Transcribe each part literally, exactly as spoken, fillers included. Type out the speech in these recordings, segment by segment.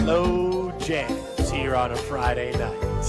slow jams here on a Friday night.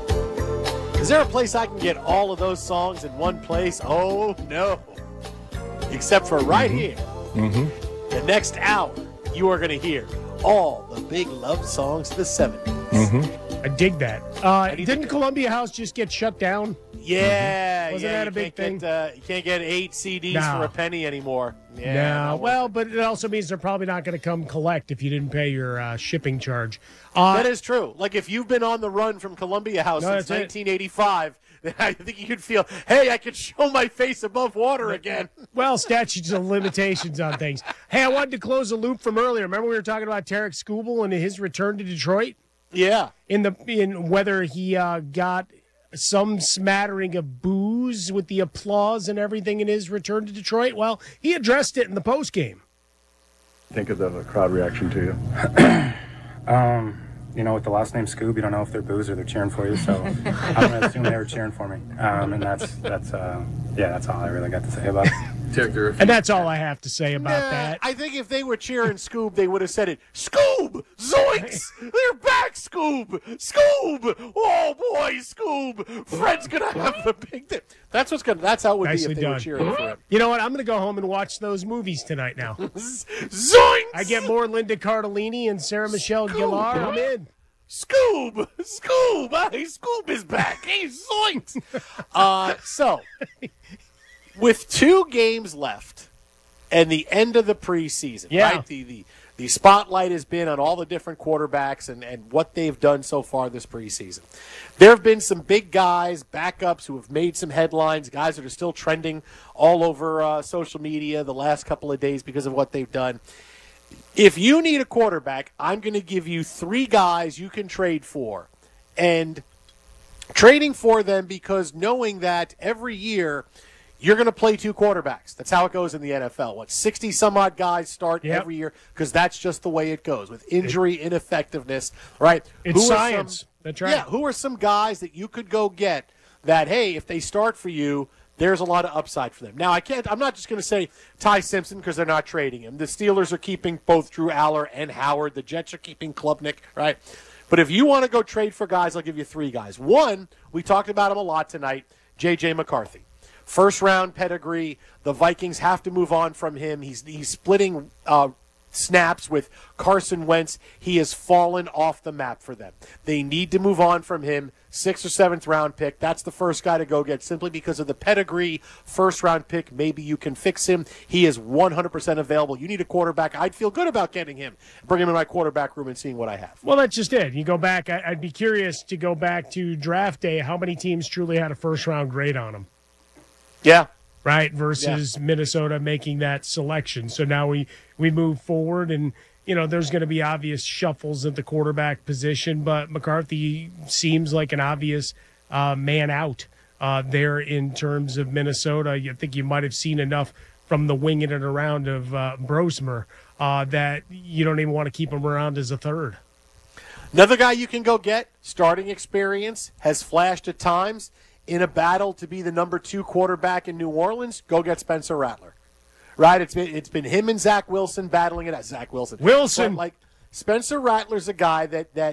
Is there a place I can get all of those songs in one place? Oh, no. Except for right mm-hmm. here. Mm-hmm. The next hour, you are going to hear all the big love songs of the seventies. Mm-hmm. I dig that. Uh, didn't Columbia House just get shut down? Yeah. Wasn't yeah, that a big thing? Get, uh, you can't get eight C Ds no. for a penny anymore. Yeah, no. Well, but it also means they're probably not going to come collect if you didn't pay your uh, shipping charge. Uh, that is true. Like if you've been on the run from Columbia House no, since nineteen eighty-five, then I think you could feel, hey, I could show my face above water again. Well, statutes of limitations on things. Hey, I wanted to close a loop from earlier. Remember we were talking about Tarek Skubal and his return to Detroit? Yeah. In the in whether he uh, got some smattering of booze with the applause and everything in his return to Detroit. Well, he addressed it in the postgame. Think of the crowd reaction to you. um, you know, with the last name Scoob, you don't know if they're booze or they're cheering for you. So I'm going to assume they were cheering for me. Um, and that's that's uh, yeah, that's all I really got to say about it. And that's all I have to say about nah, that. I think if they were cheering Scoob, they would have said it. Scoob! Zoinks! They're back, Scoob! Scoob! Oh, boy, Scoob! Fred's going to have the big thing. That's what's gonna. That's how it would Nicely be if they done. were cheering for him. You know what? I'm going to go home and watch those movies tonight now. Zoinks! I get more Linda Cardellini and Sarah Michelle Gellar. I'm in. Scoob! Scoob! Hey, Scoob is back. Hey, zoinks! Uh, so, with two games left and the end of the preseason, yeah. right? The, the the spotlight has been on all the different quarterbacks and, and what they've done so far this preseason. There have been some big guys, backups, who have made some headlines, guys that are still trending all over uh, social media the last couple of days because of what they've done. If you need a quarterback, I'm going to give you three guys you can trade for. And trading for them because knowing that every year you're going to play two quarterbacks. That's how it goes in the N F L. What, sixty-some-odd guys start yep. every year because that's just the way it goes with injury ineffectiveness, right? It's who science. Some, that's right. Yeah, who are some guys that you could go get that, hey, if they start for you, there's a lot of upside for them. Now, I can't. I'm not just going to say Ty Simpson because they're not trading him. The Steelers are keeping both Drew Aller and Howard. The Jets are keeping Klubnik, right? But if you want to go trade for guys, I'll give you three guys. One, we talked about him a lot tonight, J J. McCarthy. First-round pedigree. The Vikings have to move on from him. He's he's splitting uh, snaps with Carson Wentz. He has fallen off the map for them. They need to move on from him. Sixth or seventh round pick. That's the first guy to go get simply because of the pedigree. First round pick. Maybe you can fix him. He is one hundred percent available. You need a quarterback. I'd feel good about getting him. Bring him in my quarterback room and seeing what I have. Well, that's just it. You go back. I'd be curious to go back to draft day. How many teams truly had a first round grade on him? Yeah. Right. Versus yeah. Minnesota making that selection. So now we, we move forward and, you know, there's going to be obvious shuffles at the quarterback position, but McCarthy seems like an obvious uh, man out uh, there in terms of Minnesota. I think you might have seen enough from the winging it around of uh, Brosmer uh, that you don't even want to keep him around as a third. Another guy you can go get, starting experience, has flashed at times in a battle to be the number two quarterback in New Orleans, go get Spencer Rattler. Right, it's been it's been him and Zach Wilson battling it out. Zach Wilson. Wilson, but like Spencer Rattler's a guy that that